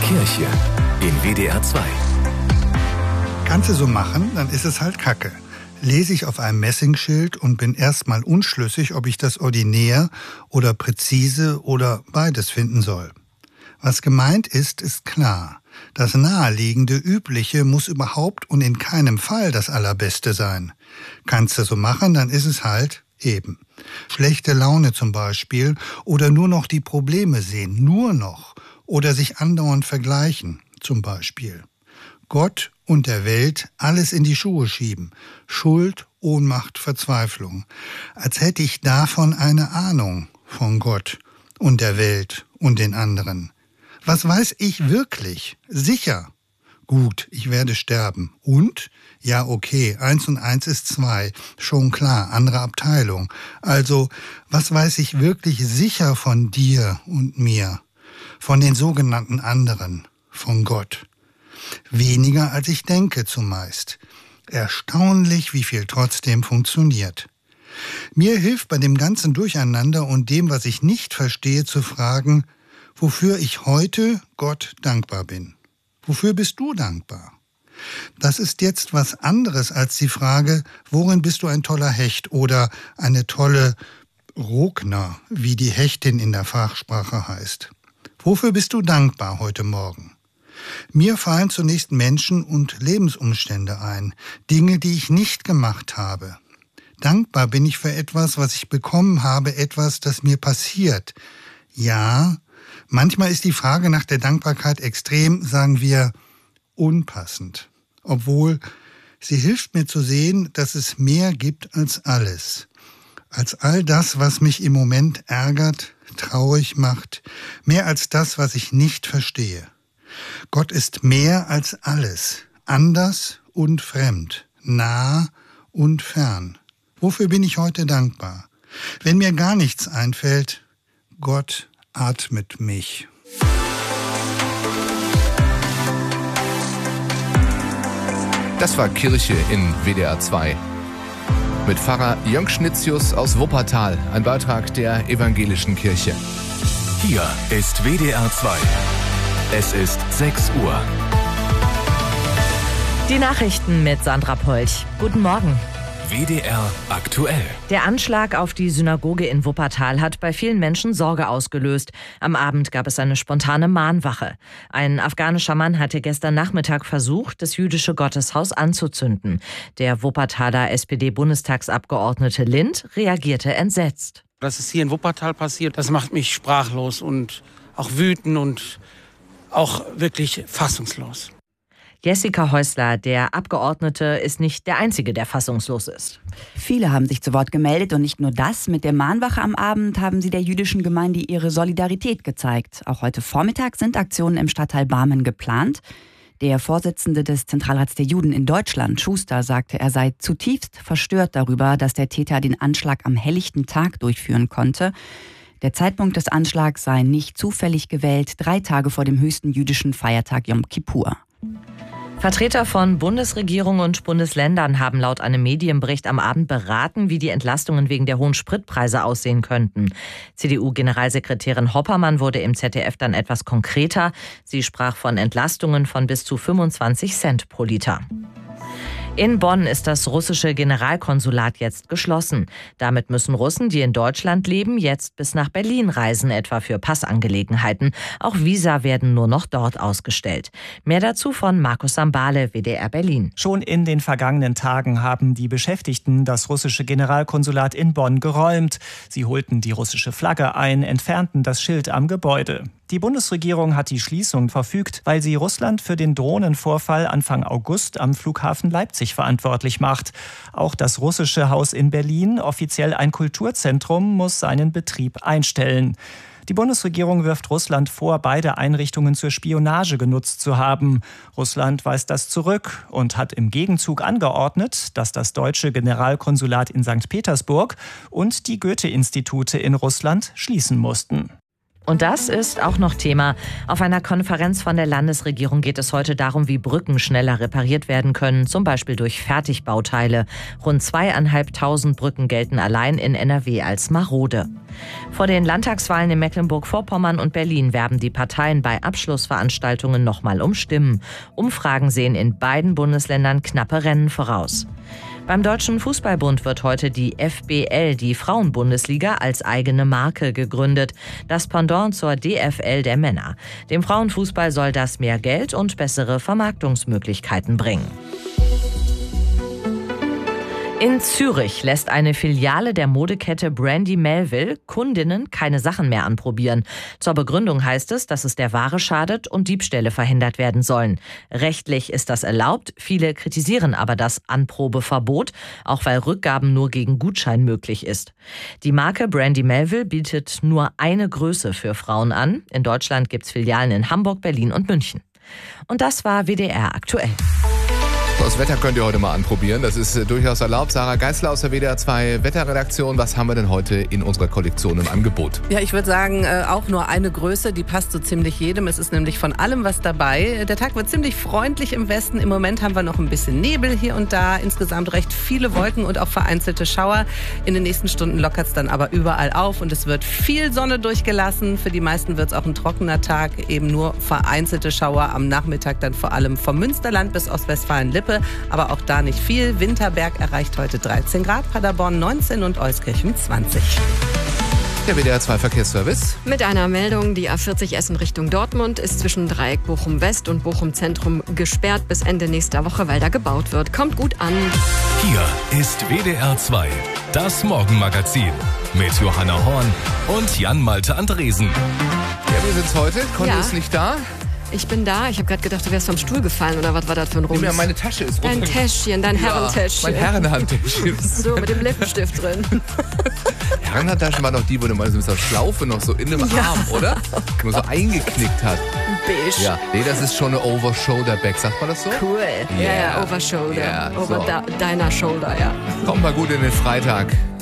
Kirche in WDR 2. Kannst du so machen, dann ist es halt Kacke. Lese ich auf einem Messingschild und bin erstmal unschlüssig, ob ich das ordinär oder präzise oder beides finden soll. Was gemeint ist, ist klar. Das Naheliegende, Übliche muss überhaupt und in keinem Fall das Allerbeste sein. Kannst du so machen, dann ist es halt eben. Schlechte Laune zum Beispiel oder nur noch die Probleme sehen, nur noch. Oder sich andauernd vergleichen, zum Beispiel. Gott und der Welt alles in die Schuhe schieben. Schuld, Ohnmacht, Verzweiflung. Als hätte ich davon eine Ahnung, von Gott und der Welt und den anderen. Was weiß ich wirklich? Sicher. Gut, ich werde sterben. Und? Ja, okay, 1 und 1 ist 2. Schon klar, andere Abteilung. Also, was weiß ich wirklich sicher von dir und mir? Von den sogenannten anderen, von Gott. Weniger als ich denke zumeist. Erstaunlich, wie viel trotzdem funktioniert. Mir hilft bei dem ganzen Durcheinander und dem, was ich nicht verstehe, zu fragen, wofür ich heute Gott dankbar bin. Wofür bist du dankbar? Das ist jetzt was anderes als die Frage, worin bist du ein toller Hecht oder eine tolle Rogner, wie die Hechtin in der Fachsprache heißt. Wofür bist du dankbar heute Morgen? Mir fallen zunächst Menschen und Lebensumstände ein, Dinge, die ich nicht gemacht habe. Dankbar bin ich für etwas, was ich bekommen habe, etwas, das mir passiert. Ja, manchmal ist die Frage nach der Dankbarkeit extrem, sagen wir, unpassend. Obwohl sie hilft mir zu sehen, dass es mehr gibt als alles. Als all das, was mich im Moment ärgert, traurig macht, mehr als das, was ich nicht verstehe. Gott ist mehr als alles, anders und fremd, nah und fern. Wofür bin ich heute dankbar? Wenn mir gar nichts einfällt, Gott atmet mich. Das war Kirche in WDR 2. Mit Pfarrer Jörg Schnitzius aus Wuppertal, ein Beitrag der Evangelischen Kirche. Hier ist WDR 2. Es ist 6 Uhr. Die Nachrichten mit Sandra Polch. Guten Morgen. WDR aktuell. Der Anschlag auf die Synagoge in Wuppertal hat bei vielen Menschen Sorge ausgelöst. Am Abend gab es eine spontane Mahnwache. Ein afghanischer Mann hatte gestern Nachmittag versucht, das jüdische Gotteshaus anzuzünden. Der Wuppertaler SPD-Bundestagsabgeordnete Lind reagierte entsetzt. Dass es hier in Wuppertal passiert, das macht mich sprachlos und auch wütend und auch wirklich fassungslos. Jessica Häusler, der Abgeordnete, ist nicht der Einzige, der fassungslos ist. Viele haben sich zu Wort gemeldet und nicht nur das. Mit der Mahnwache am Abend haben sie der jüdischen Gemeinde ihre Solidarität gezeigt. Auch heute Vormittag sind Aktionen im Stadtteil Barmen geplant. Der Vorsitzende des Zentralrats der Juden in Deutschland, Schuster, sagte, er sei zutiefst verstört darüber, dass der Täter den Anschlag am helllichten Tag durchführen konnte. Der Zeitpunkt des Anschlags sei nicht zufällig gewählt, 3 Tage vor dem höchsten jüdischen Feiertag Jom Kippur. Vertreter von Bundesregierung und Bundesländern haben laut einem Medienbericht am Abend beraten, wie die Entlastungen wegen der hohen Spritpreise aussehen könnten. CDU-Generalsekretärin Hoppermann wurde im ZDF dann etwas konkreter. Sie sprach von Entlastungen von bis zu 25 Cent pro Liter. In Bonn ist das russische Generalkonsulat jetzt geschlossen. Damit müssen Russen, die in Deutschland leben, jetzt bis nach Berlin reisen, etwa für Passangelegenheiten. Auch Visa werden nur noch dort ausgestellt. Mehr dazu von Markus Sambale, WDR Berlin. Schon in den vergangenen Tagen haben die Beschäftigten das russische Generalkonsulat in Bonn geräumt. Sie holten die russische Flagge ein, entfernten das Schild am Gebäude. Die Bundesregierung hat die Schließung verfügt, weil sie Russland für den Drohnenvorfall Anfang August am Flughafen Leipzig verantwortlich macht. Auch das russische Haus in Berlin, offiziell ein Kulturzentrum, muss seinen Betrieb einstellen. Die Bundesregierung wirft Russland vor, beide Einrichtungen zur Spionage genutzt zu haben. Russland weist das zurück und hat im Gegenzug angeordnet, dass das deutsche Generalkonsulat in St. Petersburg und die Goethe-Institute in Russland schließen mussten. Und das ist auch noch Thema. Auf einer Konferenz von der Landesregierung geht es heute darum, wie Brücken schneller repariert werden können, zum Beispiel durch Fertigbauteile. Rund 2.500 Brücken gelten allein in NRW als marode. Vor den Landtagswahlen in Mecklenburg-Vorpommern und Berlin werben die Parteien bei Abschlussveranstaltungen nochmal um Stimmen. Umfragen sehen in beiden Bundesländern knappe Rennen voraus. Beim Deutschen Fußballbund wird heute die FBL, die Frauenbundesliga, als eigene Marke gegründet. Das Pendant zur DFL der Männer. Dem Frauenfußball soll das mehr Geld und bessere Vermarktungsmöglichkeiten bringen. In Zürich lässt eine Filiale der Modekette Brandy Melville Kundinnen keine Sachen mehr anprobieren. Zur Begründung heißt es, dass es der Ware schadet und Diebstähle verhindert werden sollen. Rechtlich ist das erlaubt, viele kritisieren aber das Anprobeverbot, auch weil Rückgaben nur gegen Gutschein möglich ist. Die Marke Brandy Melville bietet nur eine Größe für Frauen an. In Deutschland gibt es Filialen in Hamburg, Berlin und München. Und das war WDR aktuell. Das Wetter könnt ihr heute mal anprobieren. Das ist durchaus erlaubt. Sarah Geißler aus der WDR 2 Wetterredaktion. Was haben wir denn heute in unserer Kollektion im Angebot? Ja, ich würde sagen, auch nur eine Größe, die passt so ziemlich jedem. Es ist nämlich von allem was dabei. Der Tag wird ziemlich freundlich im Westen. Im Moment haben wir noch ein bisschen Nebel hier und da. Insgesamt recht viele Wolken und auch vereinzelte Schauer. In den nächsten Stunden lockert es dann aber überall auf und es wird viel Sonne durchgelassen. Für die meisten wird es auch ein trockener Tag. Eben nur vereinzelte Schauer am Nachmittag dann vor allem vom Münsterland bis Ostwestfalen-Lippe. Aber auch da nicht viel. Winterberg erreicht heute 13 Grad, Paderborn 19 und Euskirchen 20. Der WDR 2 Verkehrsservice. Mit einer Meldung, die A40 Essen Richtung Dortmund ist zwischen Dreieck Bochum West und Bochum Zentrum gesperrt bis Ende nächster Woche, weil da gebaut wird. Kommt gut an. Hier ist WDR 2, das Morgenmagazin mit Johanna Horn und Jan-Malte Andresen. Ja, wir sind's heute. Conny ist nicht da. Ich bin da. Ich habe gerade gedacht, du wärst vom Stuhl gefallen oder was war das für ein Rums? Ja, meine Tasche ist runter. Dein Täschchen, dein Herrentäschchen. Mein Herrenhandtäschchen. So, mit dem Lippenstift drin. Herrenhandtaschen war doch die, wo du mal so mit der Schlaufe noch so in dem Arm, oder? Wo man so eingeknickt hat. Beige. Ja, nee, das ist schon eine Over-Shoulder-Bag, sagt man das so? Cool. Yeah. Ja, Over-Shoulder. Yeah, Over so. deiner Shoulder, ja. Kommt mal gut in den Freitag.